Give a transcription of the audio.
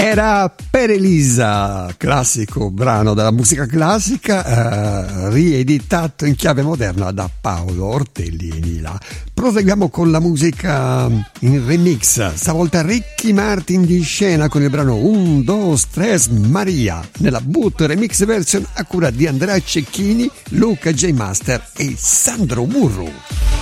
Era Per Elisa, classico brano della musica classica, rieditato in chiave moderna da Paolo Ortelli e Nila. Proseguiamo con la musica in remix, stavolta Ricky Martin di scena con il brano Un, Dos, Tres, Maria, nella boot remix version a cura di Andrea Cecchini, Luca J. Master e Sandro Burru.